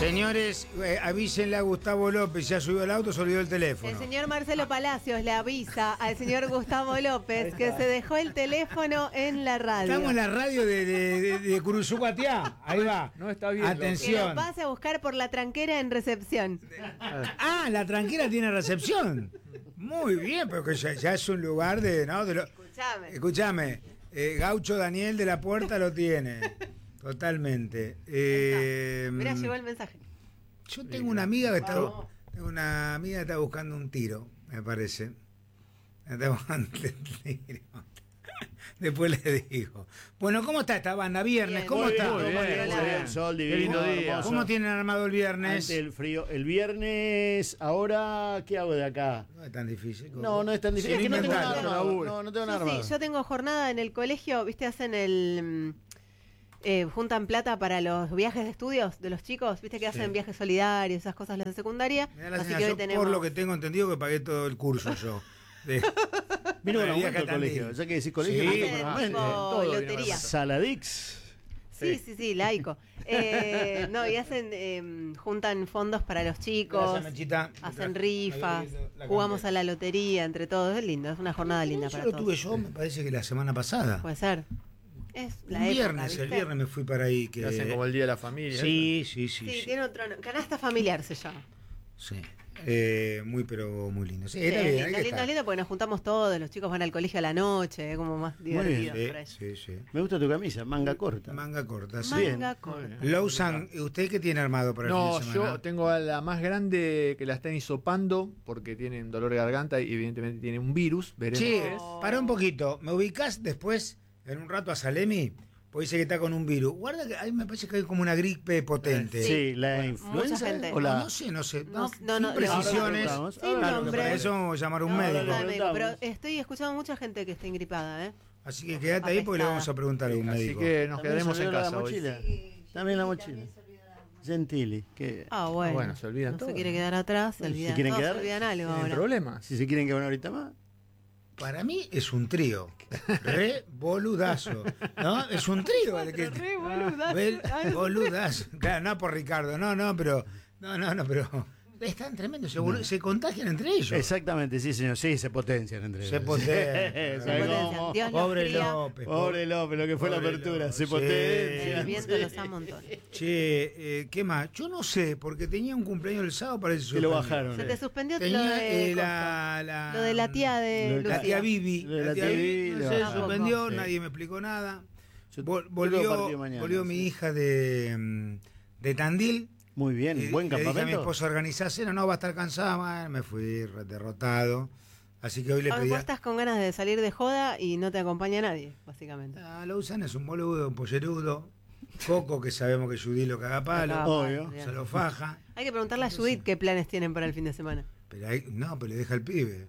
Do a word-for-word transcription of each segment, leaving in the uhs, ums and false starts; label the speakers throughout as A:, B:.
A: Señores, eh, avísenle a Gustavo López, ya subió al auto, se olvidó el teléfono.
B: El señor Marcelo Palacios le avisa al señor Gustavo López que se dejó el teléfono en la radio.
A: Estamos en la radio de, de, de, de Curuzucuatiá. Ahí va.
C: No está bien.
A: Atención.
B: Que lo pase a buscar por la tranquera en recepción.
A: Ah, la tranquera tiene recepción. Muy bien, porque ya, ya es un lugar de... ¿no? de lo...
B: Escuchame.
A: Escúchame, eh, Gaucho Daniel de la Puerta lo tiene. Totalmente. Eh,
B: Mirá, llegó el mensaje.
A: Yo tengo una amiga que está, tengo una amiga que está buscando un tiro, me parece. Está buscando un tiro. Después le digo. Bueno, ¿cómo está esta banda? Viernes,
B: Bien,
A: ¿cómo
B: muy
A: está?
B: bien,
D: Muy bien,
B: bien,
D: muy bien,
B: bien.
D: sol
C: Qué
D: divino.
C: lindo día.
D: hermoso.
A: ¿Cómo tienen armado el viernes?
D: Ante el frío. El viernes, ahora, ¿qué hago de acá?
A: No es tan difícil. ¿Cómo?
D: No, no es tan difícil.
A: Sí,
D: Es que no tengo
A: inventalo.
D: nada armado. No, no tengo nada
B: Yo, sí,
D: armado.
B: yo tengo jornada en el colegio, viste, hacen el... mm, eh, juntan plata para los viajes de estudios de los chicos, viste que hacen viajes solidarios, esas cosas las de secundaria.
A: Me da la
B: Así que
A: sensación,
B: hoy tenemos...
A: por lo que tengo entendido, que pagué todo el curso yo. De-
D: Vino con
A: Para
D: aumento
A: viaje
D: el
A: tan
D: colegio.
A: lindo.
D: Ya que decís colegio,
A: Sí,
D: vino
B: Hacen
D: con
B: tipo
D: aumento.
C: Todo viene
B: lotería.
D: Saladix.
B: Sí, sí, sí, laico. Eh, no, y hacen, eh, juntan fondos para los chicos,
A: Gracias, Mechita.
B: hacen
A: Me
B: rifas,
A: había la
B: jugamos
A: cambié.
B: a la lotería entre todos, es lindo, es una jornada linda
A: Eso
B: para
A: lo
B: todos.
A: tuve yo, me parece que la semana pasada.
B: Puede ser. Es la
A: Un
B: época,
A: viernes,
B: ¿viste?
A: el viernes me fui para ahí.
C: Que
A: Que...
C: hacen como el Día de la Familia.
A: Sí, sí, sí.
B: Sí,
A: sí.
B: tiene otro no- canasta familiar se llama.
A: Sí. Eh, muy, pero muy lindo. Sí,
B: Sí,
A: está bien, hay
B: lindo,
A: que
B: lindo,
A: estar.
B: lindo porque nos juntamos todos, los chicos van al colegio a la noche, es como más
D: bien,
B: divertido para
A: Sí,
B: ellos.
A: sí, sí.
D: Me gusta tu camisa, manga corta.
A: Manga corta, sí.
B: Manga corta.
A: Lausanne, ¿usted qué tiene armado para el
C: No,
A: fin de semana?
C: yo tengo a la más grande que la están hisopando porque tienen dolor de garganta y evidentemente tiene un virus. Veremos
A: Che,
C: qué es.
A: para un poquito. ¿Me ubicás después, en un rato, a Salemi? Porque dice que está con un virus. Guarda que ahí me parece que hay como una gripe potente.
D: Sí, la
B: Bueno,
D: influenza
B: mucha gente.
D: o
A: No,
D: la...
A: no sé, no sé.
B: No,
A: No,
B: no, no,
A: sin precisiones.
D: ahora lo preguntamos.
B: Sin
D: Ahora lo
B: nombre.
A: Para eso vamos a llamar a un
D: No,
A: médico.
D: ahora lo
B: Médico, pero
D: preguntamos.
B: estoy escuchando mucha gente que está ingripada, ¿eh?
A: Así que quédate ahí porque le vamos a preguntar a un
C: Así
A: médico.
C: que nos
D: También
C: quedaremos
D: se
C: en
D: olvidó
C: casa
D: la
C: hoy.
D: mochila. También la mochila. Gentili. Que...
B: Ah, bueno.
C: bueno, se olvidan
B: no
C: todo.
B: se quiere quedar atrás, se
D: Bueno, si
B: olvidan,
D: quieren
B: todos
D: quedar,
B: se olvidan algo
C: ¿Tienen
B: ahora.
C: problemas?
D: Si se quieren quedar una horita más.
A: Para mí es un trío. Re boludazo. ¿No? Es un trío. el que-
B: Re boludazo.
A: Bel- boludazo. Claro, no por Ricardo. No, no, pero. No, no, no, pero. Están tremendos. Se, bolu- se contagian entre ellos.
D: Exactamente, sí, señor. Sí, se potencian entre
A: Se
D: ellos.
A: potencian.
D: ¿Sabe
B: Se potencian.
D: cómo?
B: Dios los
A: Pobre
B: cría.
A: López.
D: Pobre López, lo que fue la
A: Pobre
D: apertura.
A: López.
D: Se
A: Sí.
D: potencia.
B: El viento los ama un montón.
A: Che, eh, ¿qué más? Yo no sé, porque tenía un cumpleaños el sábado para eso.
D: Que lo bajaron.
B: Se te suspendió lo
A: Tenía
B: de,
A: eh, la, la,
B: lo de la tía de
D: Lo de
A: La
B: Lucía.
A: tía Vivi.
D: Lo de
A: La
D: la
A: tía
D: tía
A: Vivi.
D: Vivi,
A: No
D: lo
A: sé,
B: bajó.
A: suspendió,
D: Sí.
A: nadie me explicó nada.
D: Yo-
A: Vol-
D: yo
A: volvió
D: tengo partido mañana,
A: volvió mi
D: sí.
A: hija de, mm, de Tandil.
D: Muy bien,
A: Y
D: buen
A: le dije a mi
D: campamento.
A: esposa organizar cena, no va a estar cansada, bueno, me fui re- derrotado. Así que hoy le
B: Ah,
A: pedí
B: vos
A: a...
B: estás con ganas de salir de joda y no te acompaña nadie, básicamente.
A: Ah, Lausanne es un boludo, un pollerudo. Coco, que sabemos que Judy lo caga a palo,
B: Caga a
D: Obvio.
B: bien.
A: se lo faja.
B: Hay que preguntarle a Judith qué planes tienen para el fin de semana.
A: Pero ahí, no, pero le deja el pibe.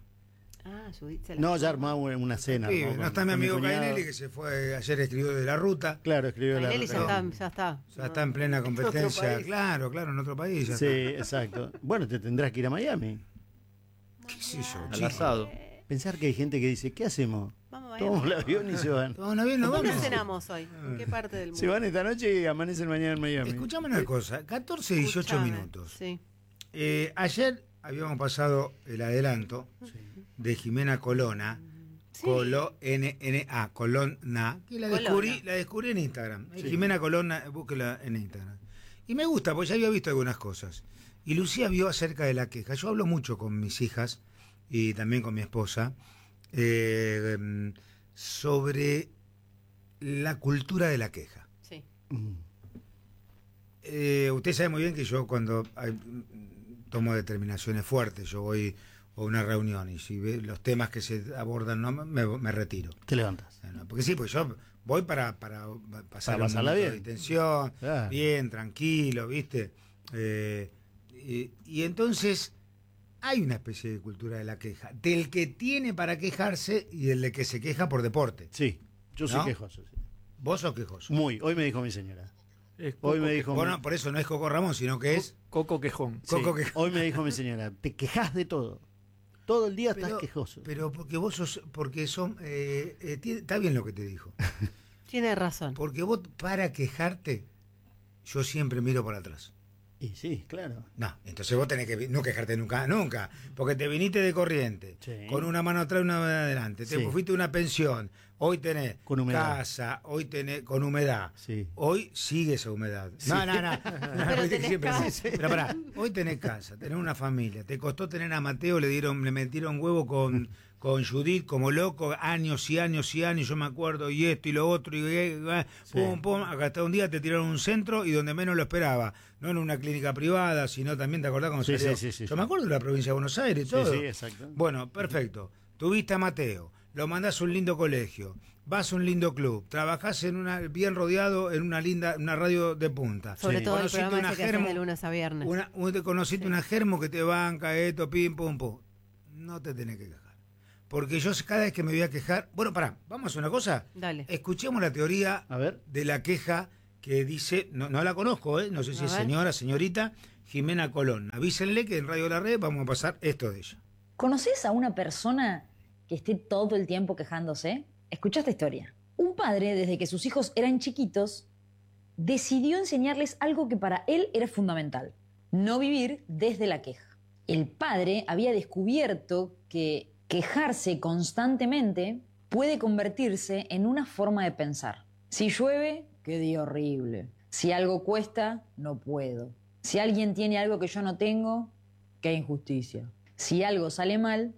B: Ah, Judith se la...
D: No, ya armamos una cena.
A: Pibe,
D: armó
A: no
D: con-
A: está mi
D: con
A: amigo
D: cuñado.
A: Cainelli, que se fue, ayer escribió de la ruta.
D: Claro, escribió la.
B: Nelly ya está, ya está.
A: Ya está en plena competencia.
B: país.
A: Claro, claro, en otro país. Ya
D: Sí,
A: está.
D: exacto. Bueno, te tendrás que ir a Miami.
A: ¿Qué sé yo,
C: Al
A: chico?
C: asado.
D: Pensar que hay gente que dice, ¿qué hacemos?
B: Vamos a
D: Tomamos el
B: ver.
D: avión y se van.
A: Todo no bien, no
B: ¿Dónde
A: vamos.
B: cenamos hoy? ¿En qué parte del mundo?
D: Se van esta noche y amanecen mañana en Miami.
A: Escuchame una cosa, catorce, dieciocho
B: Escuchame.
A: minutos.
B: Sí.
A: Eh, ayer habíamos pasado el adelanto de Jimena Colona,
B: Sí.
A: Colo N N A, Colonna, que la
B: Colonna.
A: descubrí, la descubrí en Instagram. Eh, Jimena Colonna, búsquela en Instagram. Y me gusta, porque ya había visto algunas cosas. Y Lucía vio acerca de la queja. Yo hablo mucho con mis hijas y también con mi esposa eh, em, sobre la cultura de la queja.
B: Sí.
D: Mm.
A: Eh, usted sabe muy bien que yo cuando hay- tomo determinaciones fuertes, yo voy a una reunión y si ve los temas que se abordan no me, me retiro.
D: Te levantas.
A: No, no, porque sí, pues yo voy para, para pasar
D: Para
A: un
D: pasarla
A: momento
D: bien.
A: de tensión,
D: Claro.
A: bien, tranquilo, ¿viste? Eh, y, y entonces hay una especie de cultura de la queja, del que tiene para quejarse y del de que se queja por deporte.
D: Sí, yo soy
A: ¿No?
D: quejoso. Sí.
A: ¿Vos sos quejoso?
D: Muy, hoy me dijo mi señora.
C: Es
D: Hoy
C: Coco,
D: me dijo
A: Vos
D: mi-
A: no- por eso no es Coco Ramón, sino que es
C: Coco Quejón.
D: Sí,
A: Coco que-
D: hoy me dijo mi señora, te quejas de todo. Todo el día
A: pero,
D: estás quejoso.
A: pero porque vos sos, porque son, eh, eh, tiene- está bien lo que te dijo.
B: Tiene razón.
A: Porque vos, para quejarte, yo siempre miro para atrás.
D: Y sí, claro.
A: No, entonces vos tenés que no quejarte nunca, nunca, porque te viniste de corriente,
D: Sí.
A: con una mano atrás y una mano adelante, te
D: Sí.
A: fuiste a una pensión, hoy tenés
D: Con humedad.
A: casa, hoy tenés con humedad,
D: Sí.
A: hoy sigue esa humedad. No, no, no,
B: Pero tenés
A: siempre,
B: casa.
A: sí, pero pará, hoy tenés casa, tenés una familia, te costó tener a Mateo, le dieron, le metieron huevo con, con Judith como loco, años y años y años, yo me acuerdo, y esto y lo otro, y, y, y pum, pum, acá hasta un día te tiraron un centro y donde menos lo esperaba, no en una clínica privada, sino también, ¿te acordás cuando
D: Sí,
A: salió?
D: sí, sí, sí,
A: Yo
D: sí.
A: me acuerdo de la provincia de Buenos Aires y
D: Sí,
A: todo.
D: sí, exacto.
A: Bueno, perfecto. Tuviste a Mateo, lo mandás a un lindo colegio, vas a un lindo club, trabajás en una, bien rodeado en una linda, una radio de punta.
B: Sobre
D: Sí.
B: todo el
A: Conociste
B: programa
A: una
B: ese que haces
A: germo,
B: de lunes a viernes.
A: una, un- te conociste
B: Sí.
A: una germo que te banca esto, pim, pum, pum. No te tenés que quejar. Porque yo cada vez que me voy a quejar... Bueno, pará, vamos a hacer una cosa.
B: Dale.
A: Escuchemos la teoría
D: A ver.
A: de la queja que dice... No, no la conozco, ¿eh? No sé si
B: A
A: es
B: ver.
A: señora, señorita, Jimena Colón. Avísenle que en Radio La Red vamos a pasar esto de ella.
E: ¿Conoces a una persona que esté todo el tiempo quejándose? Escucha esta historia. Un padre, desde que sus hijos eran chiquitos, decidió enseñarles algo que para él era fundamental: no vivir desde la queja. El padre había descubierto que quejarse constantemente puede convertirse en una forma de pensar. Si llueve, qué día horrible. Si algo cuesta, no puedo. Si alguien tiene algo que yo no tengo, qué injusticia. Si algo sale mal,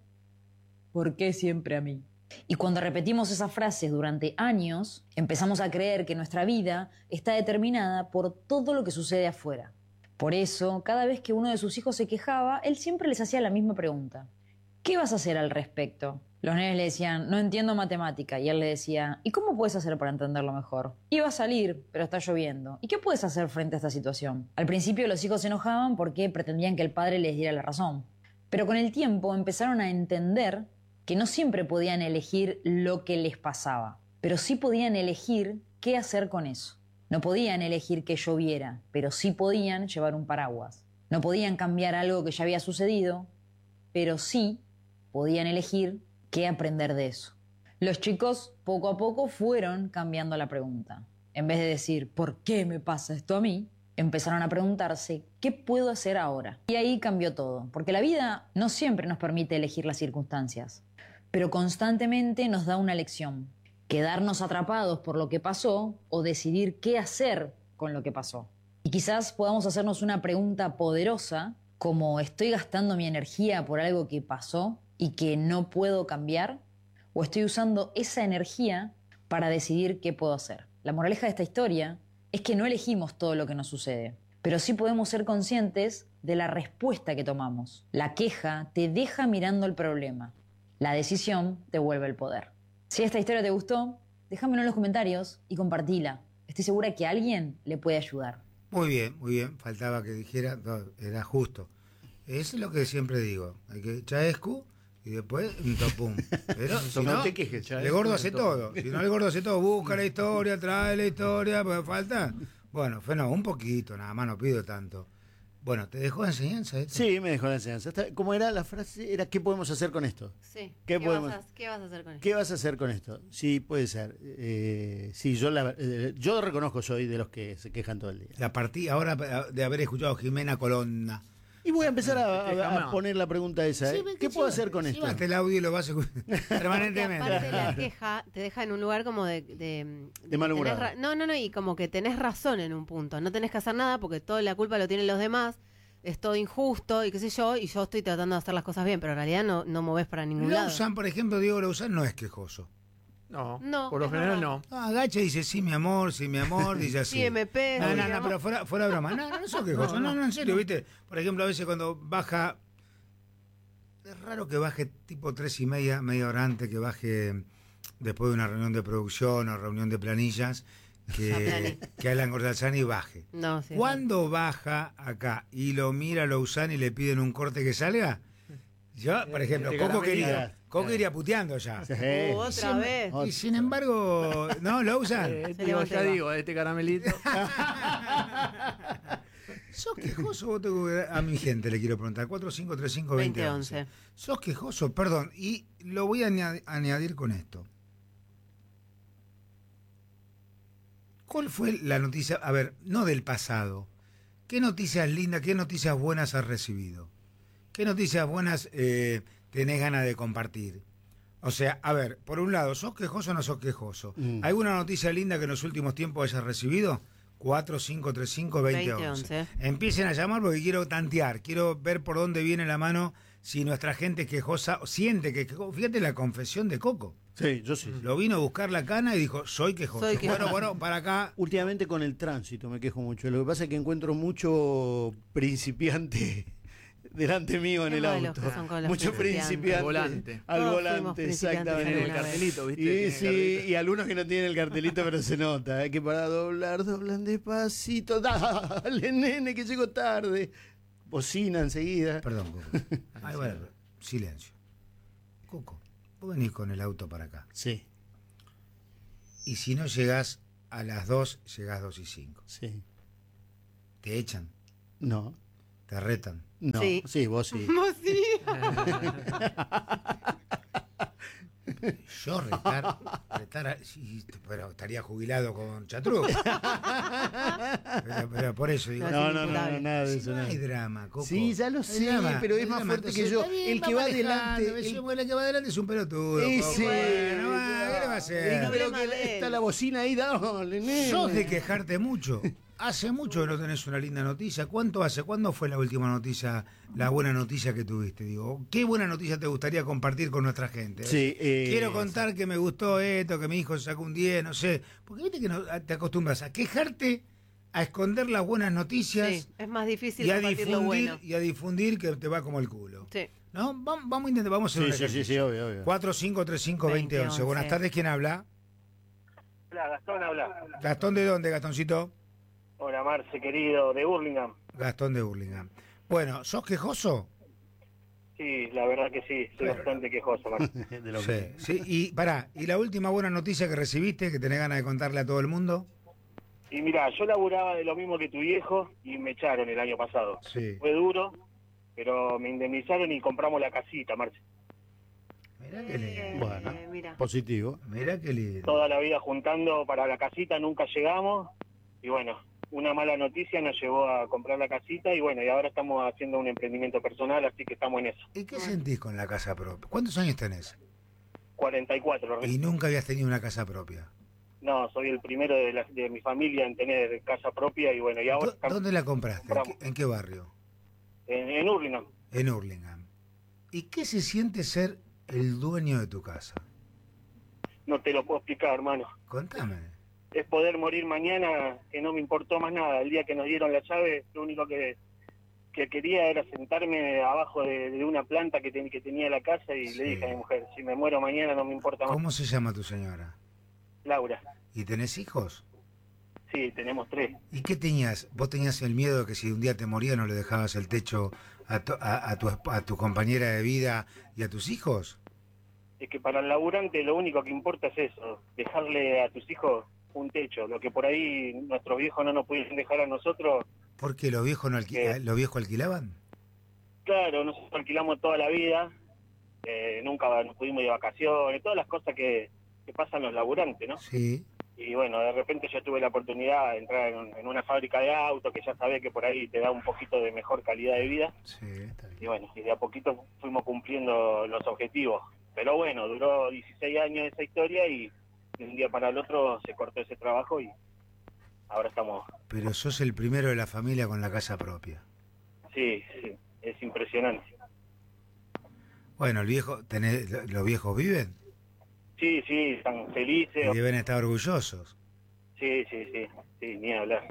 E: ¿por qué siempre a mí? Y cuando repetimos esas frases durante años, empezamos a creer que nuestra vida está determinada por todo lo que sucede afuera. Por eso, cada vez que uno de sus hijos se quejaba, él siempre les hacía la misma pregunta: ¿qué vas a hacer al respecto? Los nenes le decían: no entiendo matemática. Y él le decía: ¿y cómo puedes hacer para entenderlo mejor? Iba a salir, pero está lloviendo. ¿Y qué puedes hacer frente a esta situación? Al principio los hijos se enojaban porque pretendían que el padre les diera la razón. Pero con el tiempo empezaron a entender que no siempre podían elegir lo que les pasaba, pero sí podían elegir qué hacer con eso. No podían elegir que lloviera, pero sí podían llevar un paraguas. No podían cambiar algo que ya había sucedido, pero sí podían elegir qué aprender de eso. Los chicos poco a poco fueron cambiando la pregunta. En vez de decir ¿por qué me pasa esto a mí?, empezaron a preguntarse ¿qué puedo hacer ahora? Y ahí cambió todo, porque la vida no siempre nos permite elegir las circunstancias, pero constantemente nos da una lección: quedarnos atrapados por lo que pasó o decidir qué hacer con lo que pasó. Y quizás podamos hacernos una pregunta poderosa como: ¿estoy gastando mi energía por algo que pasó y que no puedo cambiar? ¿O estoy usando esa energía para decidir qué puedo hacer? La moraleja de esta historia es que no elegimos todo lo que nos sucede, pero sí podemos ser conscientes de la respuesta que tomamos. La queja te deja mirando el problema. La decisión te vuelve el poder. Si esta historia te gustó, déjamelo en los comentarios y compartila. Estoy segura que a alguien le puede ayudar.
A: Muy bien, muy bien. Faltaba que dijera, no, era justo. Eso es lo que siempre digo. Hay que chaescu y después un topum. Pero si
D: No
A: no,
D: te quejes,
A: el gordo hace todo. Si no, el gordo hace todo. Busca la historia, trae la historia, pues falta. Bueno, fue no, un poquito, nada más, no pido tanto. Bueno, ¿te dejó de enseñanza esto?
D: Sí, me dejó la enseñanza. Esta- ¿Cómo era la frase? Era ¿qué podemos hacer con esto?
B: Sí.
D: ¿Qué
B: vas
D: podemos-
B: a, ¿Qué vas a hacer con esto?
D: ¿Qué vas a hacer con esto? Sí, puede ser. Eh, sí, yo la, eh, yo reconozco, soy de los que se quejan todo el día.
A: La partí ahora de haber escuchado a Jimena Colonna.
D: Y voy a empezar a,
C: Te queja
D: a- a
C: más.
D: poner la pregunta esa. ¿eh?
A: Sí, ven
D: ¿Qué
A: que
D: puedo
A: lleva-
D: hacer con esto?
A: llevaste el audio y lo vas a escuchar
B: Porque
A: permanentemente.
B: aparte la queja te deja en un lugar como de... De,
D: De malhumorado.
B: tenés ra- No, no, no, y como que tenés razón en un punto. No tenés que hacer nada porque toda la culpa lo tienen los demás. Es todo injusto y qué sé yo, y yo estoy tratando de hacer las cosas bien, pero en realidad no, no movés para ningún lado.
A: Lausanne, por ejemplo, Diego Lausanne no es quejoso.
C: No,
B: No,
C: por lo
B: es
C: general
B: verdad.
C: no.
A: Ah, agacha y dice sí, mi amor, sí, mi amor, dice así.
B: Sí, M P.
A: No,
B: sí,
A: no,
B: mi
A: no,
B: amor.
A: pero fuera, fuera broma. No, no, no soy quejoso. No, no, en serio, ¿viste? Por ejemplo, a veces cuando baja. Es raro que baje tipo tres y media, media hora antes, que baje después de una reunión de producción o reunión de planillas, que,
B: Zaplani.
A: que Alan Gordalzani baje.
B: No, sí.
A: Cuando baja acá y lo mira a Lausanne y le piden un corte que salga, yo, por ejemplo,
C: Este
A: Coco
C: caramelito.
A: quería, Coco iría puteando ya.
D: Sí.
B: Uh, otra
A: Sin-
B: vez.
A: Y sin embargo, no, Lausanne.
C: Eh,
B: Se
C: digo,
B: levanta
C: ya
B: y va.
C: digo, este caramelito.
A: ¿Sos quejoso? Vos tengo que- A mi gente le quiero preguntar. cuatro cinco tres cinco dos cero uno uno.
B: veinte once.
A: ¿Sos quejoso? Perdón. Y lo voy a añadi- añadir con esto. ¿Cuál fue la noticia? A ver, no del pasado, ¿qué noticias lindas, qué noticias buenas has recibido? ¿Qué noticias buenas eh, tenés ganas de compartir? O sea, a ver, por un lado, ¿sos quejoso o no sos quejoso?
D: Mm.
A: ¿Alguna noticia linda que en los últimos tiempos hayas recibido? cuatro cinco tres cinco dos cero uno uno. Empiecen a llamar porque quiero tantear, quiero ver por dónde viene la mano si nuestra gente es quejosa, siente que quejosa. Fíjate la confesión de Coco.
D: Sí, yo sí.
A: Lo vino a buscar la cana y dijo, soy quejoso.
B: Soy quejoso.
A: Bueno, bueno, para acá.
D: Últimamente con el tránsito me quejo mucho. Lo que pasa es que encuentro mucho principiante delante mío en
B: Qué
D: el
B: malos
D: auto.
B: que son con los
D: Mucho
B: principiantes.
D: principiante.
C: Al volante.
D: Al
B: Todos
D: volante,
B: fuimos principiantes
D: exactamente.
C: Tienen el
B: alguna vez.
C: cartelito, ¿viste?
D: Y,
C: Tienen el
D: sí,
C: cartelito.
D: y algunos que no tienen el cartelito, pero se nota. ¿eh? Que para doblar, doblan despacito. Dale, nene, que llego tarde. Bocina enseguida.
A: Perdón, Coco. Ay, bueno, silencio. Coco, vos venís con el auto para acá.
D: Sí,
A: Y si no llegás a las dos, llegás dos y cinco.
D: sí.
A: Te echan,
D: No,
A: te retan.
D: no. Sí,
B: Sí.
D: vos sí.
B: Vos sí.
A: Yo retar, retar a- sí, pero estaría jubilado con Chatruc. pero, pero por eso digo.
D: No, no, no, no, nada de
A: Si
D: eso.
A: no
D: nada.
A: hay drama, Coco.
D: Sí, ya lo
A: No hay
D: sé,
A: drama,
D: pero
A: no
D: es
A: hay
D: más
A: drama.
D: fuerte que
A: Entonces,
D: yo.
A: está bien,
D: El que
A: va
D: va
A: manejando,
D: adelante,
A: el...
D: el-
A: el que va adelante es un pelotudo.
D: Ese.
A: Coco. Bueno, va, ¿qué le va a hacer?
D: Y pero
B: Problema
D: que
B: de
D: está
B: él.
D: la bocina ahí, dale, nene.
A: Sos de quejarte mucho. Hace mucho que no tenés una linda noticia. ¿Cuánto hace? ¿Cuándo fue la última noticia, la buena noticia que tuviste? Digo, ¿qué buena noticia te gustaría compartir con nuestra gente?
D: Sí, eh,
A: Quiero contar que me gustó esto, que mi hijo sacó un diez, no sé. Porque viste que no, te acostumbras a quejarte, a esconder las buenas noticias
B: Sí, es más difícil
A: y, a
B: compartir lo
A: difundir,
B: bueno.
A: y a difundir que te va como el culo.
B: Sí.
A: ¿No? Vamos, vamos a intentar, vamos a hacer
D: Sí,
A: un
D: sí, sí, sí,
A: ejercicio.
D: obvio, obvio.
A: cuatro cinco tres cinco dos cero uno uno. Buenas tardes, ¿quién habla?
F: Hola, Gastón habla.
A: ¿Gastón de dónde, Gastoncito?
F: Hola, Marce, querido, de Burlingame.
A: Gastón de Burlingame. Bueno, ¿sos quejoso?
F: Sí, la verdad que sí, soy bastante quejoso, Marce.
D: De lo
A: Sí,
D: que-
A: sí. Y pará, ¿y la última buena noticia que recibiste, que tenés ganas de contarle a todo el mundo?
F: Y mira, yo laburaba de lo mismo que tu viejo y me echaron el año pasado.
A: Sí.
F: Fue duro, pero me indemnizaron y compramos la casita, Marce.
A: Mirá qué lindo.
D: Bueno.
B: Eh, mira.
D: Positivo.
A: Mirá qué lindo.
F: Toda la vida juntando para la casita, nunca llegamos. Y bueno, una mala noticia nos llevó a comprar la casita y bueno, y ahora estamos haciendo un emprendimiento personal, así que estamos en eso.
A: ¿Y qué sentís con la casa propia? ¿Cuántos años tenés?
F: cuarenta y cuatro.
A: Y nunca habías tenido una casa propia.
F: No, soy el primero de, la- de mi familia en tener casa propia y bueno, y ahora
A: ¿Dó- ¿Dónde la compraste? ¿En qué, en qué barrio?
F: en, en Hurlingham.
A: En Hurlingham. ¿Y qué se siente ser el dueño de tu casa?
F: No te lo puedo explicar, hermano.
A: Contame.
F: Es poder morir mañana, que no me importó más nada. El día que nos dieron la llave, lo único que, que quería era sentarme abajo de, de una planta que, ten- que tenía la casa y
A: Sí.
F: le dije a mi mujer, si me muero mañana no me importa más.
A: ¿Cómo se llama tu señora?
F: Laura,
A: ¿Y tenés hijos?
F: sí, tenemos tres.
A: ¿Y qué tenías? ¿Vos tenías el miedo de que si un día te morías no le dejabas el techo a tu, a, a tu, esp- a tu compañera de vida y a tus hijos?
F: Es que para el laburante lo único que importa es eso, dejarle a tus hijos un techo. Lo que por ahí nuestros viejos no nos pudieron dejar a nosotros.
A: ¿Porque los viejos no alqui-
F: Eh.
A: los viejos alquilaban?
F: Claro, nosotros alquilamos toda la vida, eh, nunca nos pudimos ir de vacaciones, todas las cosas que, que pasan los laburantes, ¿no?
A: Sí.
F: Y bueno, de repente yo tuve la oportunidad de entrar en, un- en una fábrica de autos que ya sabés que por ahí te da un poquito de mejor calidad de vida.
A: Sí, está bien.
F: Y bueno, y de a poquito fuimos cumpliendo los objetivos. Pero bueno, duró dieciséis años esa historia y de un día para el otro se cortó ese trabajo y ahora estamos...
A: Pero sos el primero de la familia con la casa propia.
F: Sí, sí, es impresionante.
A: Bueno, el viejo, tenés, ¿los viejos viven?
F: Sí, sí, están felices.
A: Y deben estar orgullosos.
F: Sí, sí, sí, sí, ni hablar.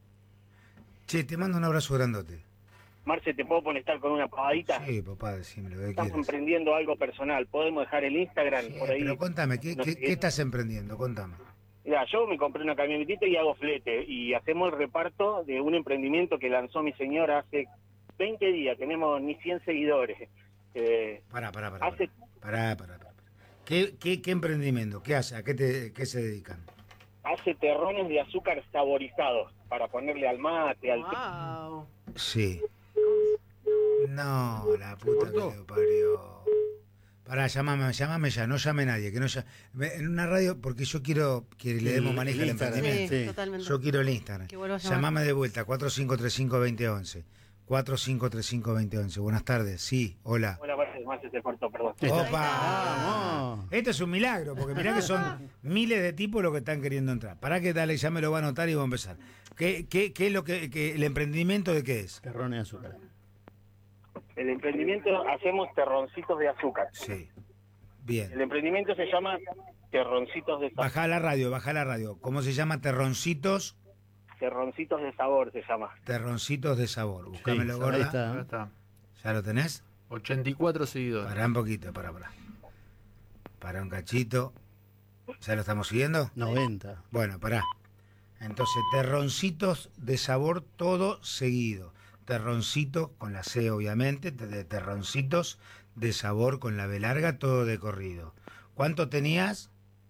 A: Che, te mando un abrazo grandote.
F: Marce, ¿te puedo conectar con una pavadita?
A: Sí, papá, decime lo que
F: Estamos
A: quieras.
F: emprendiendo algo personal. Podemos dejar el Instagram
A: Sí,
F: por ahí.
A: pero contame, ¿qué,
F: No
A: qué,
F: sé
A: qué estás emprendiendo? Contame.
F: Mira, yo me compré una camionetita y hago flete. Y hacemos el reparto de un emprendimiento que lanzó mi señora hace veinte días. Tenemos ni cien seguidores. Eh,
A: Pará, pará, pará.
F: hace,
A: Pará, pará, pará. pará. ¿Qué, qué, ¿Qué emprendimiento? ¿Qué hace? ¿A qué, te, qué se dedican?
F: hace terrones de azúcar saborizados para ponerle al mate, al...
B: Wow.
A: Sí. No, la puta que lo parió. Pará, llamame, llamame ya, no llame nadie, que no llame. En una radio, porque yo quiero que le demos
D: El-
A: manejo
D: el
A: al
D: Instagram.
A: emprendimiento.
B: Sí,
D: Sí.
B: totalmente.
A: Yo quiero el Instagram.
B: Que vuelva a llamar.
A: Llamame de vuelta, cuatro cinco tres cinco, dos cero once. cuatro cinco tres cinco, dos cero once. Buenas tardes, sí, hola.
F: Hola, gracias, más se cortó, perdón.
A: Opa.
D: Vamos.
A: Esto es un milagro, porque mirá que son miles de tipos los que están queriendo entrar. Pará que dale, ya me lo va a anotar y vamos a empezar. ¿Qué, qué, qué es lo que, que el emprendimiento de qué es?
D: Terrones de azúcar.
F: El emprendimiento, hacemos terroncitos de azúcar.
A: Sí. Bien.
F: El emprendimiento se llama Terroncitos de Sabor.
A: Bajá la radio, bajá la radio. ¿Cómo se llama? Terroncitos,
F: Terroncitos de Sabor se llama.
A: terroncitos de sabor. Buscámelo,
D: ahí
A: gorda.
D: está.
C: Acá está.
A: ¿Ya lo tenés?
C: ochenta y cuatro seguidores.
A: Pará un poquito, pará, pará. Pará un cachito. ¿Ya lo estamos siguiendo?
D: noventa.
A: Bueno, pará. Entonces, terroncitos de sabor todo seguido. Terroncito con la C, obviamente, te- de terroncitos de sabor con la B larga, todo de corrido. ¿Cuánto tenías?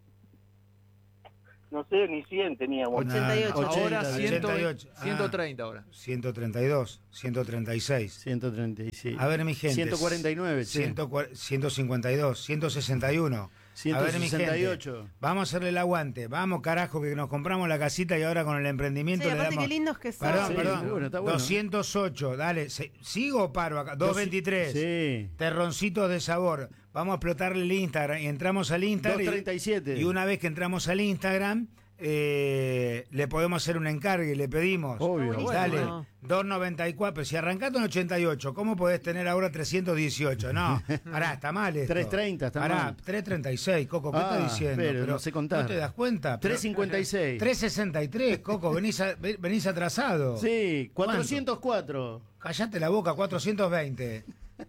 F: No sé, ni cien teníamos.
B: ochenta y ocho.
C: Ahora
D: ochenta,
C: ciento,
A: ochenta y ocho. Ah.
C: ciento treinta ahora.
A: ciento treinta y dos, ciento treinta y seis.
D: ciento treinta y seis.
A: A ver, mi gente.
D: ciento cuarenta y nueve, che.
A: ciento cua- ciento cincuenta y dos, ciento sesenta y uno. A ver, mi
D: ciento sesenta y
A: gente.
D: ocho.
A: Vamos a hacerle el aguante. Vamos, carajo, que nos compramos la casita y ahora con el emprendimiento
B: Sí,
A: le
B: aparte
A: damos...
B: qué lindos que son.
A: Perdón,
D: Sí,
A: perdón.
D: bueno, está bueno.
A: doscientos ocho, dale. se- ¿Sigo o paro acá? doscientos veintitrés.
D: Sí.
A: Terroncitos de sabor. Vamos a explotarle el Instagram. Y entramos al Instagram.
D: doscientos
A: y-
D: treinta y siete.
A: Y una vez que entramos al Instagram, eh, le podemos hacer un encargue, le pedimos.
D: Obvio.
B: Buenísimo.
A: Dale,
B: Bueno.
A: dos noventa y cuatro. Si arrancaste en ochenta y ocho, ¿cómo podés tener ahora trescientos dieciocho? No, pará, está mal esto.
D: trescientos treinta, está
A: Pará,
D: mal.
A: trescientos treinta y seis, Coco, ¿qué
D: Ah,
A: estás diciendo?
D: pero no sé contar.
A: ¿No te das cuenta?
D: trescientos cincuenta y seis.
A: trescientos sesenta y tres, Coco, venís, a- ve- venís atrasado.
D: Sí, cuatrocientos cuatro.
A: Callate la boca, cuatrocientos veinte.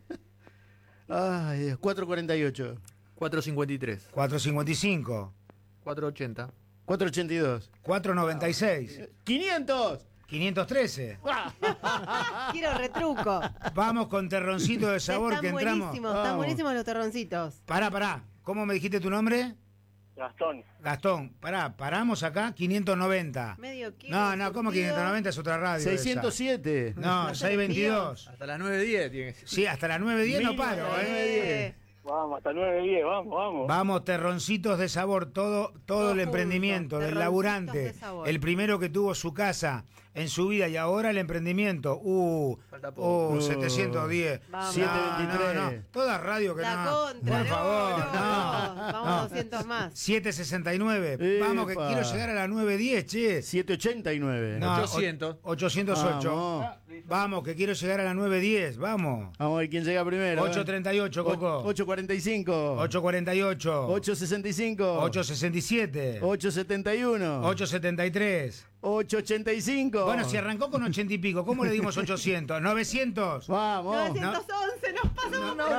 D: Ay, Dios, cuatrocientos cuarenta y ocho.
C: cuatrocientos cincuenta y tres.
A: cuatrocientos cincuenta y cinco.
C: cuatrocientos ochenta.
D: cuatrocientos ochenta y dos.
A: cuatrocientos noventa y seis.
D: quinientos.
A: quinientos trece.
B: Quiero retruco.
A: Vamos con terroncito de sabor
B: Están
A: que entramos.
B: buenísimos, están
D: Vamos.
B: buenísimos los terroncitos.
A: Pará, pará. ¿Cómo me dijiste tu nombre?
F: Gastón,
A: Gastón. Pará, paramos acá, quinientos noventa.
B: Medio kilo.
A: No, no, ¿cómo
B: surtido.
A: quinientos noventa es otra radio?
D: seiscientos
A: esa.
D: siete.
A: No, seiscientos veintidós.
C: Hasta las nueve diez tiene que ser.
A: Sí, hasta las nueve diez no
D: Mil
A: paro, ¿eh?
B: Eh,
F: vamos, hasta nueve diez, vamos, vamos.
A: Vamos, terroncitos de sabor, todo, todo
B: Todo
A: el
B: junto,
A: emprendimiento del
B: terroncitos
A: laburante,
B: de sabor.
A: el primero que tuvo su casa en su vida y ahora el emprendimiento. Uh,
C: Falta poco.
A: uh
D: Uh,
A: setecientos diez.
B: Vamos.
D: setecientos veintitrés.
A: No, no, toda radio que
B: La
A: no.
B: contra,
A: por
B: no,
A: favor,
B: no,
A: no.
B: no. Vamos
A: no.
B: doscientos más.
A: setecientos sesenta y nueve. Vamos, que
D: Epa.
A: quiero llegar a las nueve diez, che.
D: setecientos ochenta y nueve.
A: No,
C: ochocientos.
A: o- ochocientos ocho.
D: Vamos.
A: Vamos, que quiero llegar a las nueve diez. Vamos.
D: Vamos a ver quién llega primero.
A: ochocientos treinta y ocho, Coco.
D: ochocientos cuarenta y cinco.
A: ochocientos cuarenta y ocho.
D: ochocientos sesenta y cinco.
A: ochocientos sesenta y siete.
D: ochocientos setenta y uno.
A: ochocientos setenta y tres.
D: ochocientos ochenta y cinco.
A: Bueno, si arrancó con ochenta y pico, ¿cómo le dimos ochocientos? ¿novecientos?
D: Vamos.
B: novecientos once, nos pasamos.
A: No,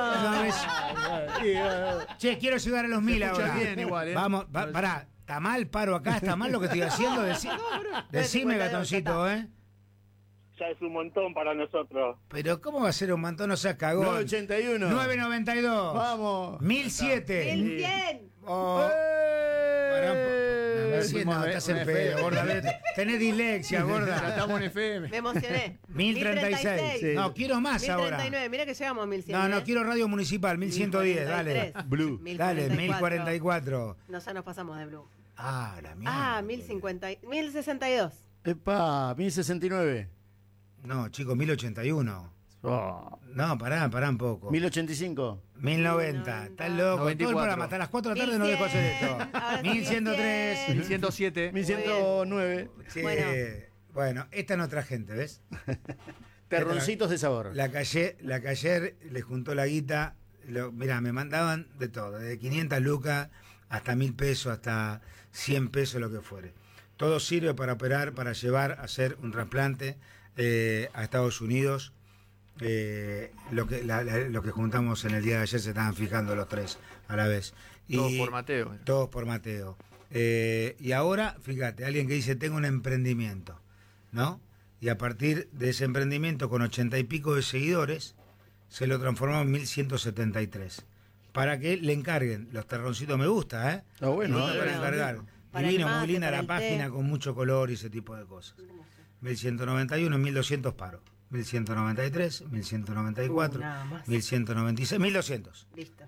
A: es- Che, quiero llegar a los mil
C: escucha
A: ahora.
C: bien igual, ¿eh?
A: Vamos, va- pará. ¿Está mal, paro acá? ¿Está mal lo que estoy haciendo? Decí- decime, Gatoncito, ¿eh?
F: Ya es un montón para nosotros.
A: Pero ¿cómo va a ser un montón? No seas cagón.
D: novecientos ochenta y uno.
A: novecientos noventa y dos.
D: Vamos.
A: mil siete.
B: El cien.
A: Oh, pará un po-
D: ¡Eh!
A: Sí, no,
C: Fuimos
A: estás
C: un
A: en
C: F
A: pedo,
C: M.
A: gorda. Tenés dislexia,
C: Ya
A: gorda.
C: estamos en F M.
B: Me emocioné.
A: mil treinta y seis.
D: Sí.
A: No, quiero más
B: mil
A: ahora.
B: treinta y nueve, mira que llegamos a mil cien.
A: No, no,
B: ¿eh?
A: quiero radio municipal, mil ciento diez, dale.
B: mil cuarenta y tres.
D: Blue.
A: Dale, mil cuarenta y cuatro.
B: No, ya nos pasamos de Blue.
A: Ah, la mierda.
B: Ah, mil cincuenta y- mil sesenta y dos.
D: Epa, mil sesenta y nueve.
A: No, chicos, mil ochenta y uno.
D: Oh.
A: No, pará, pará un poco.
D: mil ochenta y cinco.
A: mil noventa. Estás loco.
C: noventa y
A: Todo el
C: cuatro.
A: programa, hasta las cuatro de la tarde no dejo hacer esto.
B: Ahora sí,
A: mil ciento tres.
C: mil ciento siete.
D: mil ciento nueve.
A: Sí,
B: Bueno.
A: bueno, esta es nuestra gente, ¿ves?
D: Terroncitos de sabor.
A: La calle, la calle le juntó la guita. Lo, mirá, me mandaban de todo, de quinientas lucas hasta mil pesos, hasta cien pesos, lo que fuere. Todo sirve para operar, para llevar a hacer un trasplante eh, a Estados Unidos. Eh, lo que la- la- lo que juntamos en el día de ayer se estaban fijando los tres a la vez. Y,
C: Todos por Mateo.
A: Todos por Mateo. Eh, y ahora, fíjate, alguien que dice, tengo un emprendimiento, ¿no? Y a partir de ese emprendimiento, con ochenta y pico de seguidores, se lo transformó en mil ciento setenta y tres. Para que le encarguen los terroncitos me gusta, ¿eh?
D: Está bueno.
A: Me gusta
B: Sí,
A: para
B: bueno.
A: encargar.
B: Para el
A: Divino, muy
B: mate,
A: linda
B: para
A: la
B: el
A: página,
B: té.
A: con mucho color y ese tipo de cosas. mil ciento noventa y uno, mil doscientos paro. mil ciento noventa y tres, mil ciento noventa y cuatro,
B: Uh, nada más.
A: mil ciento noventa y seis, mil doscientos.
B: Listo.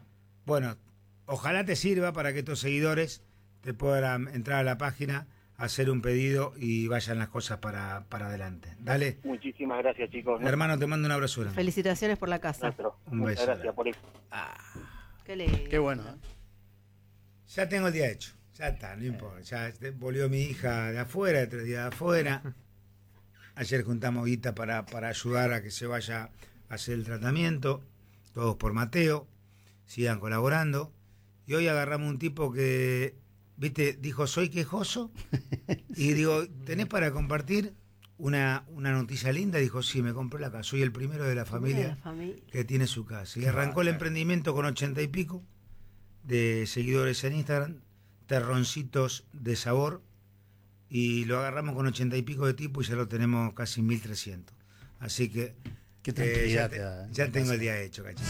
A: bueno, ojalá te sirva para que estos seguidores te puedan entrar a la página, hacer un pedido y vayan las cosas para, para adelante. Dale.
F: Muchísimas gracias, chicos.
A: Hermano, te mando un abrazo grande.
B: Felicitaciones por la casa.
F: Nuestro.
A: Un
F: Muchas
A: beso.
F: gracias por eso.
A: Ah,
B: Qué lindo.
D: Qué bueno, ¿eh?
A: ya tengo el día hecho. Ya está, no importa. Ya este, volvió mi hija de afuera, otro día de afuera. Ayer juntamos guita para, para ayudar a que se vaya a hacer el tratamiento. Todos por Mateo. Sigan colaborando. Y hoy agarramos un tipo que, viste, dijo, soy quejoso. Y digo, ¿tenés para compartir una, una noticia linda? Dijo, sí, me compré la casa. Soy el primero de la familia
B: La familia.
A: que tiene su casa. Y arrancó el emprendimiento con ochenta y pico de seguidores en Instagram, terroncitos de sabor, y lo agarramos con ochenta y pico de tipo y ya lo tenemos casi mil trescientos. Así que
D: Qué
A: eh,
D: tranquilidad
A: ya,
D: te
A: te-
D: da, ¿eh?
A: ya tengo el día hecho, cachito.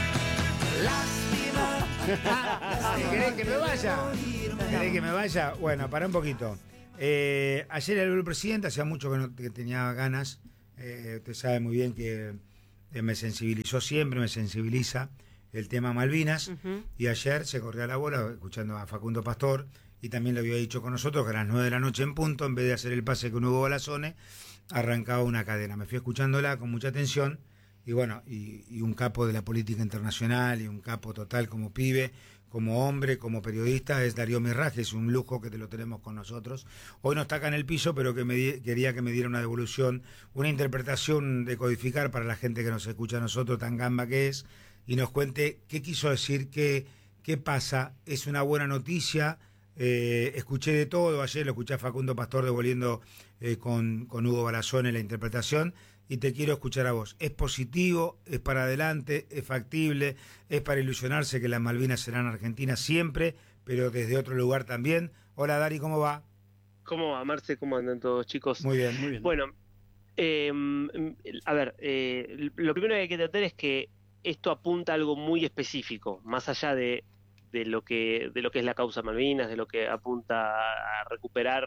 A: ¿Querés que me vaya? ¿Querés que me vaya? Bueno, para un poquito. Eh, ayer habló el presidente, hacía mucho que, no, que tenía ganas. Eh, usted sabe muy bien que eh, me sensibilizó siempre, me sensibiliza el tema Malvinas.
B: Ujú.
A: Y ayer se corría la bola escuchando a Facundo Pastor, y también lo había dicho con nosotros que a las nueve de la noche en punto, en vez de hacer el pase con Hugo Balazone, arrancaba una cadena. Me fui escuchándola con mucha atención, y bueno, y, y un capo de la política internacional, y un capo total como pibe, como hombre, como periodista, es Darío Mirraje. Es un lujo que te lo tenemos con nosotros. Hoy no está acá en el piso, pero que me di- quería que me diera una devolución, una interpretación de codificar para la gente que nos escucha a nosotros, tan gamba que es, y nos cuente qué quiso decir, qué, qué pasa. Es una buena noticia. Eh, escuché de todo, ayer lo escuché a Facundo Pastor devolviendo eh, con, con Hugo Balazón en la interpretación, y te quiero escuchar a vos. ¿Es positivo? ¿Es para adelante? ¿Es factible? ¿Es para ilusionarse que las Malvinas serán argentinas siempre, pero desde otro lugar también? Hola Dari, ¿cómo va?
G: ¿Cómo va, Marce? ¿Cómo andan todos, chicos?
A: Muy bien.
D: Muy bien.
G: Bueno, eh, a ver, eh, lo primero que hay que entender es que esto apunta a algo muy específico, más allá de, de lo que de lo que es la causa Malvinas, de lo que apunta a recuperar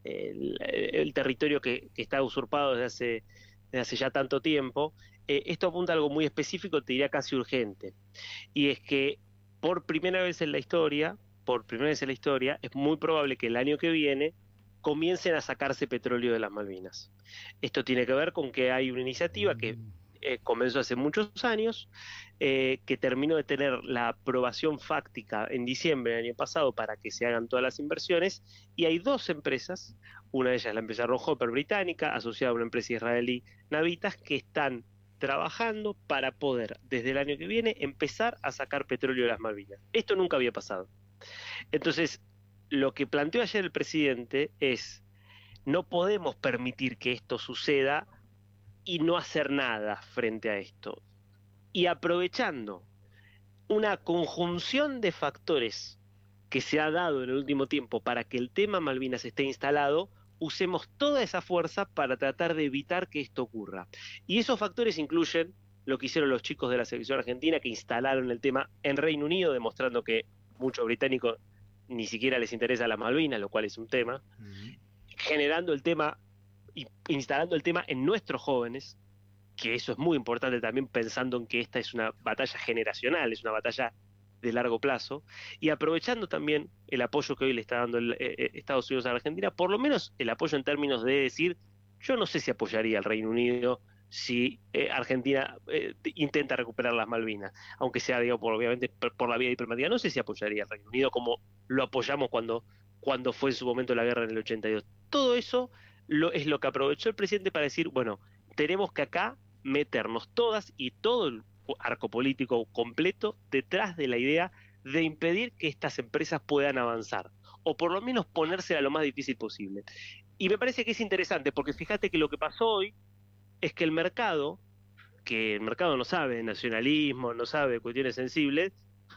G: el, el territorio que, que está usurpado desde hace, desde hace ya tanto tiempo. Eh, esto apunta a algo muy específico, te diría casi urgente, y es que por primera vez en la historia, por primera vez en la historia, es muy probable que el año que viene comiencen a sacarse petróleo de las Malvinas. Esto tiene que ver con que hay una iniciativa que eh, comenzó hace muchos años, eh, que terminó de tener la aprobación fáctica en diciembre del año pasado para que se hagan todas las inversiones, y hay dos empresas, una de ellas es la empresa Rohopper británica, asociada a una empresa israelí, Navitas, que están trabajando para poder, desde el año que viene, empezar a sacar petróleo de las Malvinas. Esto nunca había pasado. Entonces, lo que planteó ayer el presidente es: no podemos permitir que esto suceda y no hacer nada frente a esto. Y aprovechando una conjunción de factores que se ha dado en el último tiempo para que el tema Malvinas esté instalado, usemos toda esa fuerza para tratar de evitar que esto ocurra. Y esos factores incluyen lo que hicieron los chicos de la selección argentina, que instalaron el tema en Reino Unido, demostrando que muchos británicos ni siquiera les interesa las Malvinas, lo cual es un tema,
A: Uh-huh.
G: generando el tema, instalando el tema en nuestros jóvenes, que eso es muy importante también, pensando en que esta es una batalla generacional, es una batalla de largo plazo, y aprovechando también el apoyo que hoy le está dando el, eh, Estados Unidos a la Argentina, por lo menos el apoyo en términos de decir, yo no sé si apoyaría al Reino Unido si eh, Argentina eh, intenta recuperar las Malvinas, aunque sea, digo, por, obviamente por, por la vía diplomática, no sé si apoyaría al Reino Unido como lo apoyamos cuando, cuando fue en su momento la guerra en el ochenta y dos. Todo eso lo, es lo que aprovechó el presidente para decir, bueno, tenemos que acá meternos todas y todo el arco político completo detrás de la idea de impedir que estas empresas puedan avanzar, o por lo menos ponérsela lo más difícil posible. Y me parece que es interesante, porque fíjate que lo que pasó hoy es que el mercado, que el mercado no sabe de nacionalismo, no sabe de cuestiones sensibles,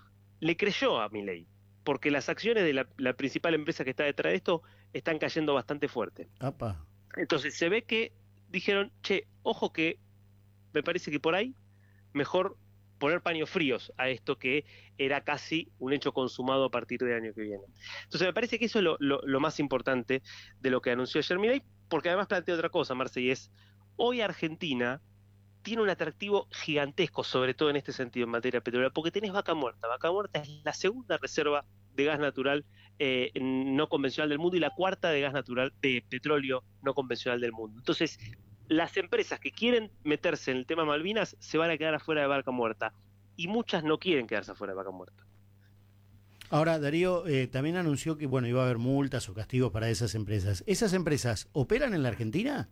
G: le creyó a Milei, porque las acciones de la, la principal empresa que está detrás de esto están cayendo bastante fuerte.
D: Apa.
G: Entonces se ve que dijeron, che, ojo que me parece que por ahí mejor poner paños fríos a esto que era casi un hecho consumado a partir del año que viene. Entonces me parece que eso es lo, lo, lo más importante de lo que anunció ayer Milei, porque además plantea otra cosa, Marce, y es, hoy Argentina tiene un atractivo gigantesco, sobre todo en este sentido en materia petrolera, porque tenés Vaca Muerta. Vaca Muerta es la segunda reserva de gas natural eh, no convencional del mundo y la cuarta de gas natural, de petróleo no convencional del mundo. Entonces, las empresas que quieren meterse en el tema Malvinas se van a quedar afuera de Vaca Muerta, y muchas no quieren quedarse afuera de Vaca Muerta.
D: Ahora, Darío eh, también anunció que bueno, iba a haber multas o castigos para esas empresas. ¿Esas empresas operan en la Argentina?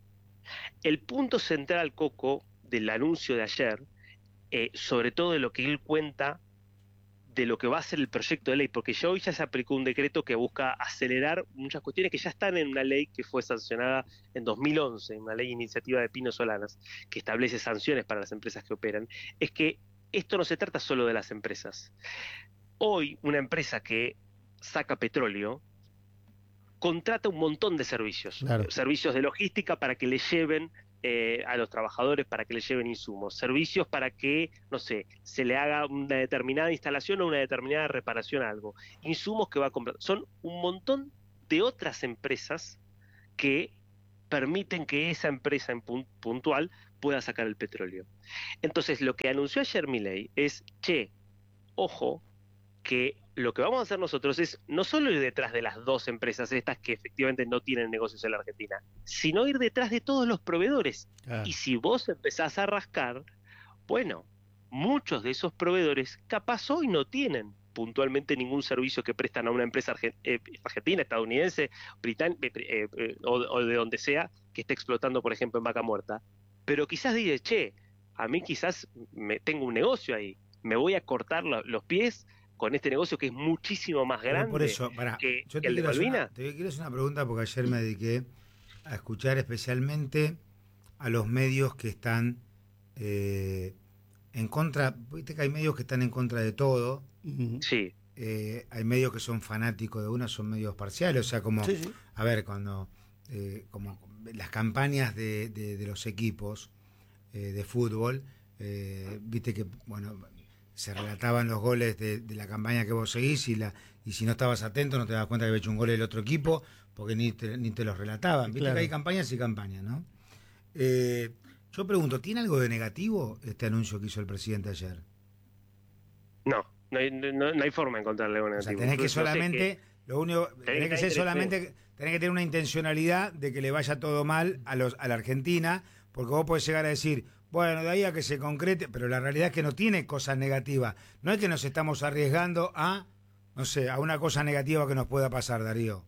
G: El punto central, Coco, del anuncio de ayer, eh, sobre todo de lo que él cuenta de lo que va a ser el proyecto de ley, porque ya hoy ya se aplicó un decreto que busca acelerar muchas cuestiones que ya están en una ley que fue sancionada en dos mil once, una ley iniciativa de Pino Solanas, que establece sanciones para las empresas que operan, es que esto no se trata solo de las empresas. Hoy una empresa que saca petróleo contrata un montón de servicios,
D: Claro.
G: servicios de logística para que le lleven eh, a los trabajadores, para que le lleven insumos, servicios para que, no sé, se le haga una determinada instalación o una determinada reparación a algo, insumos que va a comprar. Son un montón de otras empresas que permiten que esa empresa en pun- puntual pueda sacar el petróleo. Entonces, lo que anunció ayer Milei es, che, ojo, que lo que vamos a hacer nosotros es no solo ir detrás de las dos empresas estas que efectivamente no tienen negocios en la Argentina, sino ir detrás de todos los proveedores.
D: Claro.
G: Y si vos empezás a rascar, bueno, muchos de esos proveedores capaz hoy no tienen puntualmente ningún servicio que prestan a una empresa arge- eh, argentina, estadounidense, británica, eh, eh, o, o de donde sea, que esté explotando, por ejemplo, en Vaca Muerta. Pero quizás dice, che, a mí quizás me tengo un negocio ahí, me voy a cortar lo- los pies con este negocio que es muchísimo más
A: Pero
G: grande
A: por eso, pará,
G: que,
A: yo
G: que
A: te
G: el de
A: quiero, hacer
G: Malvinas.
A: una, te quiero hacer una pregunta porque ayer me dediqué a escuchar especialmente a los medios que están eh, en contra, viste que hay medios que están en contra de todo,
D: Ujú.
G: Sí,
A: eh, hay medios que son fanáticos de una, son medios parciales, o sea, como,
D: Sí, sí.
A: a ver, cuando, eh, como las campañas de, de, de los equipos eh, de fútbol, eh, viste que, bueno, se relataban los goles de, de la campaña que vos seguís y la y si no estabas atento no te das cuenta que había hecho un gol el otro equipo porque ni te, ni te los relataban. Viste
D: Claro.
A: que hay campañas y campañas, ¿no? Eh, yo pregunto, ¿tiene algo de negativo este anuncio que hizo el presidente ayer?
G: no, no hay, no, no hay forma de encontrarle algo
A: O sea,
G: negativo.
A: tenés que
G: Incluso, no sé,
A: solamente, lo único, tenés que ser
G: estar
A: solamente, tenés que tener una intencionalidad de que le vaya todo mal a los a la Argentina, porque vos podés llegar a decir, bueno, de ahí a que se concrete, pero la realidad es que no tiene cosas negativas. No es que nos estamos arriesgando a, no sé, a una cosa negativa que nos pueda pasar, Darío.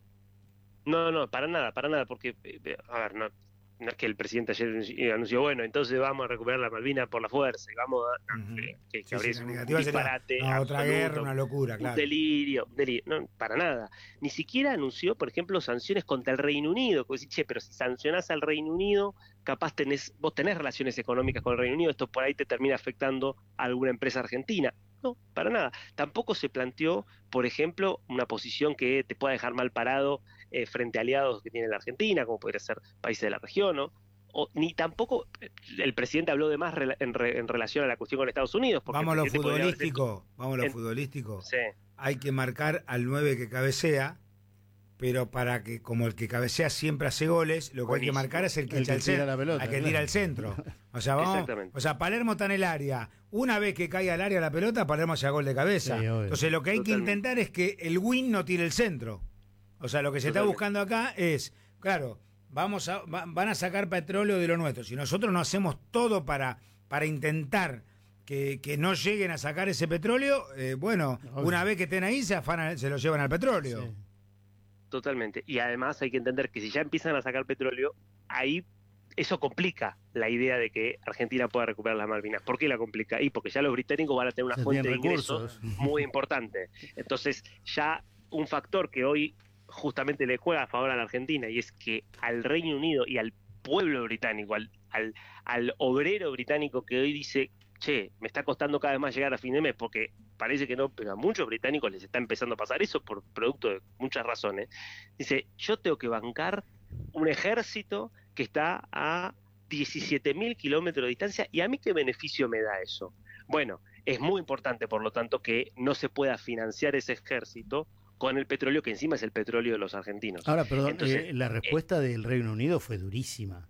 G: No, no, para nada, para nada, porque, eh, a ver, no, no es que el presidente ayer anunció, anunció, bueno, entonces vamos a recuperar la Malvinas por la fuerza y vamos a...
A: Ujú.
G: que, que
A: Sí,
G: habría
A: sí,
G: sido
A: la
G: un
A: negativa sería,
G: disparate
A: no, otra
G: absoluto,
A: guerra, una locura,
G: un
A: claro.
G: delirio, un delirio, no, para nada. Ni siquiera anunció, por ejemplo, sanciones contra el Reino Unido, que decís, che, pero si sancionás al Reino Unido, capaz tenés, vos tenés relaciones económicas con el Reino Unido, esto por ahí te termina afectando a alguna empresa argentina. No, para nada. Tampoco se planteó, por ejemplo, una posición que te pueda dejar mal parado eh, frente a aliados que tiene la Argentina, como podría ser países de la región, ¿no? O, ni tampoco eh, el presidente habló de más rela- en, re- en relación a la cuestión con Estados Unidos. Porque
A: Vamos a lo
G: el presidente podría haber
A: futbolístico, vamos a lo
G: en-
A: futbolístico.
G: hecho- Sí.
A: Hay que marcar al nueve que cabecea, pero para que, como el que cabecea siempre hace goles, lo que hay que
G: Buenísimo.
A: marcar es el que
D: El
A: echa
D: que
A: el
D: tira
A: centro,
D: la pelota,
A: al que
D: claro.
A: tira al centro. O sea, vamos,
G: Exactamente.
A: o sea, Palermo está en el área. Una vez que caiga al área la pelota, Palermo hace gol de cabeza.
D: Sí, obvio.
A: Entonces, lo que hay
G: Totalmente.
A: que intentar es que el win no tire el centro. O sea, lo que se está
G: Totalmente.
A: buscando acá es, claro, vamos a, va- van a sacar petróleo de lo nuestro. Si nosotros no hacemos todo para, para intentar que, que no lleguen a sacar ese petróleo, eh, bueno,
D: Obvio.
A: una vez que estén ahí se afanan, se lo llevan al petróleo.
D: Sí.
G: Totalmente. Y además hay que entender que si ya empiezan a sacar petróleo, ahí eso complica la idea de que Argentina pueda recuperar las Malvinas. ¿Por qué la complica? Y porque ya los británicos van a tener una
D: Ya
G: fuente de
D: tienen
G: ingresos
D: recursos.
G: muy importante. Entonces, ya un factor que hoy justamente le juega a favor a la Argentina, y es que al Reino Unido y al pueblo británico, al, al, al obrero británico que hoy dice, che, me está costando cada vez más llegar a fin de mes, porque parece que no, pero a muchos británicos les está empezando a pasar eso por producto de muchas razones. Dice, yo tengo que bancar un ejército que está a diecisiete mil kilómetros de distancia, ¿y a mí qué beneficio me da eso? Bueno, es muy importante, por lo tanto, que no se pueda financiar ese ejército con el petróleo, que encima es el petróleo de los argentinos.
D: Ahora, perdón,
G: Entonces,
D: eh, la respuesta del Reino Unido fue durísima,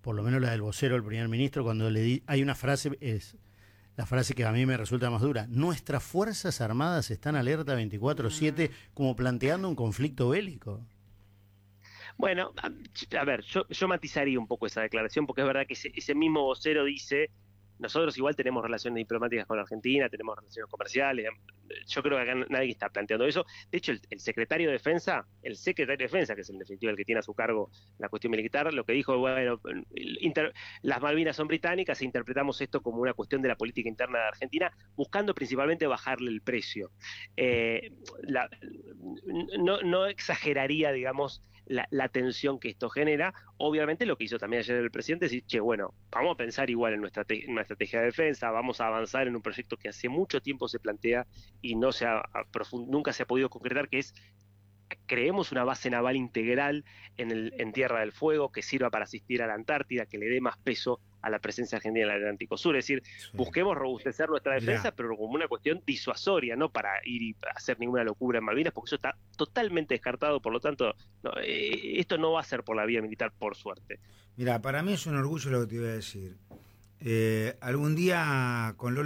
D: por lo menos la del vocero del primer ministro, cuando le di, hay una frase, es la frase que a mí me resulta más dura: nuestras Fuerzas Armadas están alerta veinticuatro siete, como planteando un conflicto bélico.
G: Bueno, a, a ver, yo, yo matizaría un poco esa declaración, porque es verdad que ese, ese mismo vocero dice, nosotros igual tenemos relaciones diplomáticas con Argentina, tenemos relaciones comerciales, yo creo que acá nadie está planteando eso. De hecho, el, el secretario de Defensa, el secretario de Defensa, que es en definitiva el que tiene a su cargo la cuestión militar, lo que dijo, bueno, inter, las Malvinas son británicas e interpretamos esto como una cuestión de la política interna de Argentina, buscando principalmente bajarle el precio. Eh, la, no, no exageraría, digamos, La, la tensión que esto genera. Obviamente lo que hizo también ayer el presidente es decir, che, bueno, vamos a pensar igual en nuestra, en nuestra estrategia de defensa, vamos a avanzar en un proyecto que hace mucho tiempo se plantea y no se ha, nunca se ha podido concretar, que es creemos una base naval integral en, el, en Tierra del Fuego que sirva para asistir a la Antártida, que le dé más peso a la presencia argentina en el Atlántico Sur. Es decir, sí. busquemos robustecer nuestra defensa, Mirá. pero como una cuestión disuasoria, no para ir y hacer ninguna locura en Malvinas, porque eso está totalmente descartado. Por lo tanto, no, eh, esto no va a ser por la vía militar, por suerte.
A: Mira, para mí es un orgullo lo que te iba a decir. Eh, algún día con Lola